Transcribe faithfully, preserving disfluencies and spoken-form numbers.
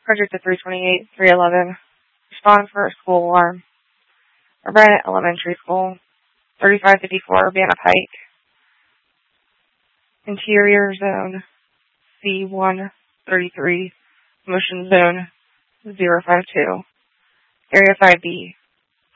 Project to three twenty-eight, three eleven. Respond for a school alarm. Urbana Elementary School, thirty-five fifty-four Urbana Pike. Interior Zone, C one thirty-three. Motion Zone, zero five two. Area five B,